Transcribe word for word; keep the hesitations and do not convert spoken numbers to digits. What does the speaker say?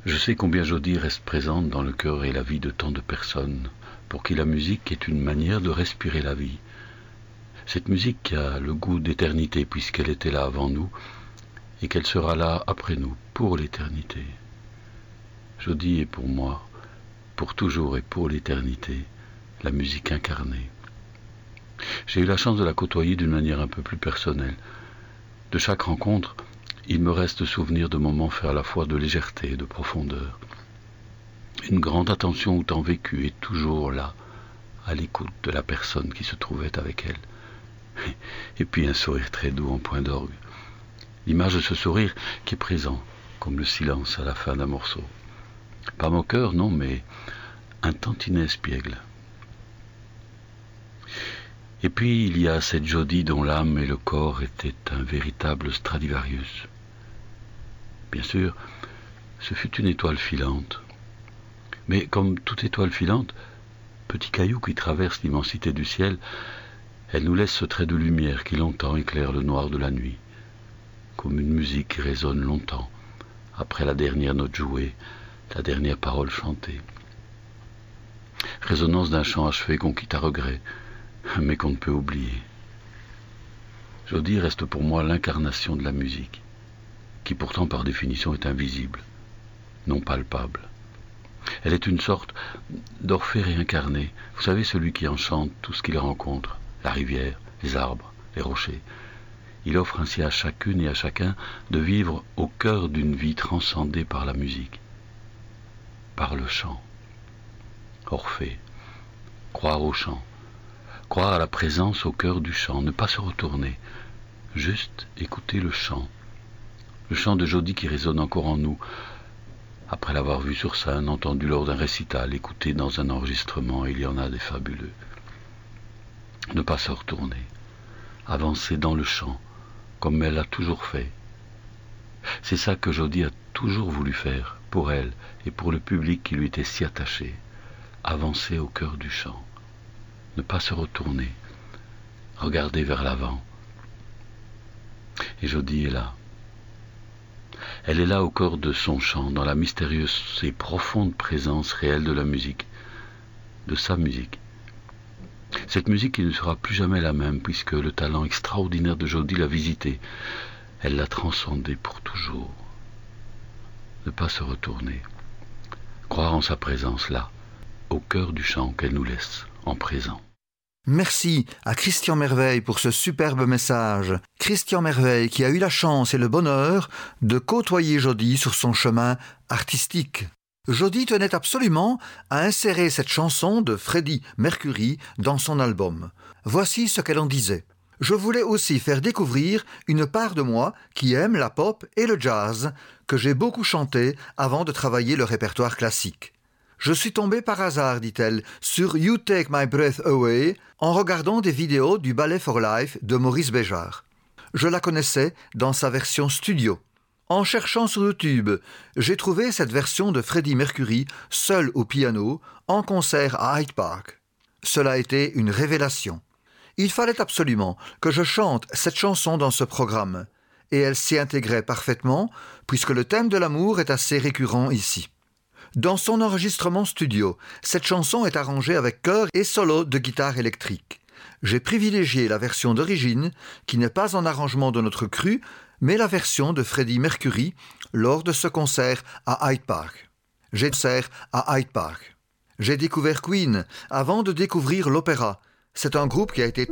Je sais combien Jodie reste présente dans le cœur et la vie de tant de personnes, pour qui la musique est une manière de respirer la vie. Cette musique qui a le goût d'éternité puisqu'elle était là avant nous et qu'elle sera là après nous, pour l'éternité. Jodie est pour moi, pour toujours et pour l'éternité, la musique incarnée. J'ai eu la chance de la côtoyer d'une manière un peu plus personnelle. De chaque rencontre, il me reste souvenir de moments faits à la fois de légèreté et de profondeur. Une grande attention au temps vécu est toujours là, à l'écoute de la personne qui se trouvait avec elle. Et puis un sourire très doux en point d'orgue. L'image de ce sourire qui est présent, comme le silence à la fin d'un morceau. Pas moqueur, non, mais un tantinet espiègle. Et puis il y a cette Jodie dont l'âme et le corps étaient un véritable Stradivarius. Bien sûr, ce fut une étoile filante. Mais comme toute étoile filante, petit caillou qui traverse l'immensité du ciel, elle nous laisse ce trait de lumière qui longtemps éclaire le noir de la nuit, comme une musique qui résonne longtemps, après la dernière note jouée, la dernière parole chantée. Résonance d'un chant achevé qu'on quitte à regret, mais qu'on ne peut oublier. Jodie reste pour moi l'incarnation de la musique, qui pourtant par définition est invisible, non palpable. Elle est une sorte d'Orphée réincarné, vous savez, celui qui enchante tout ce qu'il rencontre, la rivière, les arbres, les rochers. Il offre ainsi à chacune et à chacun de vivre au cœur d'une vie transcendée par la musique, par le chant. Orphée, croire au chant, croire à la présence au cœur du chant, ne pas se retourner, juste écouter le chant. Le chant de Jodie qui résonne encore en nous, après l'avoir vu sur scène, entendu lors d'un récital, écouté dans un enregistrement, il y en a des fabuleux. Ne pas se retourner, avancer dans le chant, comme elle l'a toujours fait. C'est ça que Jodie a toujours voulu faire, pour elle et pour le public qui lui était si attaché. Avancer au cœur du chant, ne pas se retourner, regarder vers l'avant. Et Jodie est là. Elle est là au cœur de son chant, dans la mystérieuse et profonde présence réelle de la musique, de sa musique. Cette musique qui ne sera plus jamais la même, puisque le talent extraordinaire de Jodie l'a visitée. Elle l'a transcendée pour toujours. Ne pas se retourner. Croire en sa présence là, au cœur du chant qu'elle nous laisse, en présent. Merci à Christian Merveille pour ce superbe message. Christian Merveille qui a eu la chance et le bonheur de côtoyer Jodie sur son chemin artistique. Jodie tenait absolument à insérer cette chanson de Freddie Mercury dans son album. Voici ce qu'elle en disait. Je voulais aussi faire découvrir une part de moi qui aime la pop et le jazz, que j'ai beaucoup chanté avant de travailler le répertoire classique. Je suis tombée par hasard, dit-elle, sur You Take My Breath Away en regardant des vidéos du Ballet for Life de Maurice Béjart. Je la connaissais dans sa version studio. En cherchant sur YouTube, j'ai trouvé cette version de Freddie Mercury seul au piano en concert à Hyde Park. Cela a été une révélation. Il fallait absolument que je chante cette chanson dans ce programme, et elle s'y intégrait parfaitement puisque le thème de l'amour est assez récurrent ici. Dans son enregistrement studio, cette chanson est arrangée avec chœur et solo de guitare électrique. J'ai privilégié la version d'origine, qui n'est pas en arrangement de notre cru, mais la version de Freddie Mercury lors de ce concert à Hyde Park. J'ai concert à Hyde Park. J'ai découvert Queen avant de découvrir l'opéra. C'est un groupe qui a été